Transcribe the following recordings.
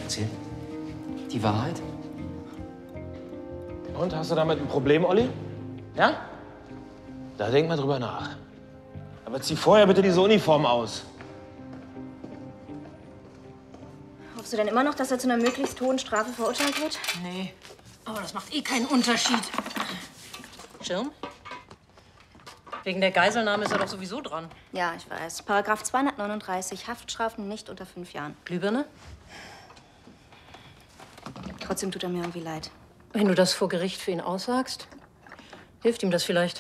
Erzähl. Die Wahrheit. Und, hast du damit ein Problem, Olli? Ja? Da denk mal drüber nach. Aber zieh vorher bitte diese Uniform aus. Hoffst du denn immer noch, dass er zu einer möglichst hohen Strafe verurteilt wird? Nee, aber das macht eh keinen Unterschied. Schirm? Wegen der Geiselnahme ist er doch sowieso dran. Ja, ich weiß. Paragraph 239, Haftstrafen nicht unter 5 Jahren. Glühbirne? Trotzdem tut er mir irgendwie leid. Wenn du das vor Gericht für ihn aussagst, hilft ihm das vielleicht.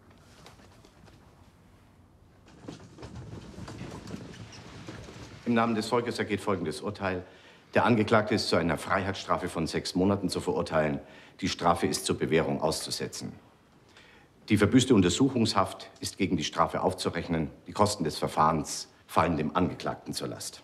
Im Namen des Volkes ergeht folgendes Urteil. Der Angeklagte ist zu einer Freiheitsstrafe von 6 Monaten zu verurteilen. Die Strafe ist zur Bewährung auszusetzen. Die verbüßte Untersuchungshaft ist gegen die Strafe aufzurechnen. Die Kosten des Verfahrens fallen dem Angeklagten zur Last.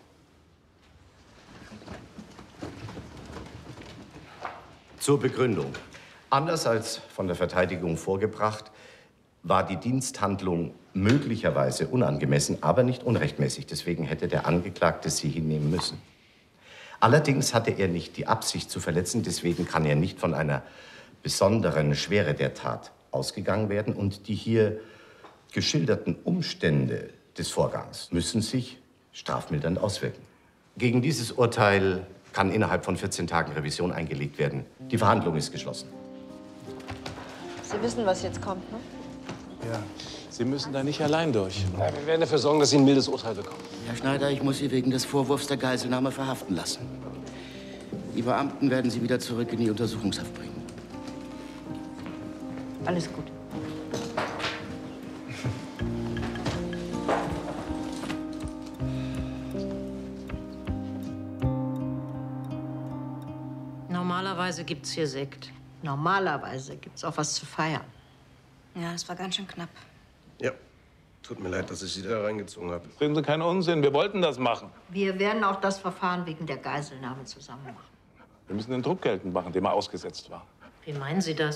Zur Begründung. Anders als von der Verteidigung vorgebracht, war die Diensthandlung möglicherweise unangemessen, aber nicht unrechtmäßig. Deswegen hätte der Angeklagte sie hinnehmen müssen. Allerdings hatte er nicht die Absicht zu verletzen, deswegen kann er nicht von einer besonderen Schwere der Tat ausgegangen werden. Und die hier geschilderten Umstände des Vorgangs müssen sich strafmildernd auswirken. Gegen dieses Urteil kann innerhalb von 14 Tagen Revision eingelegt werden. Die Verhandlung ist geschlossen. Sie wissen, was jetzt kommt, ne? Ja, Sie müssen da nicht allein durch. Ja, wir werden dafür sorgen, dass Sie ein mildes Urteil bekommen. Herr Schneider, ich muss Sie wegen des Vorwurfs der Geiselnahme verhaften lassen. Die Beamten werden Sie wieder zurück in die Untersuchungshaft bringen. Alles gut. Normalerweise gibt's hier Sekt. Normalerweise gibt's auch was zu feiern. Ja, es war ganz schön knapp. Ja, tut mir leid, dass ich Sie da reingezogen habe. Reden Sie keinen Unsinn. Wir wollten das machen. Wir werden auch das Verfahren wegen der Geiselnahme zusammen machen. Wir müssen den Druck geltend machen, dem er ausgesetzt war. Wie meinen Sie das?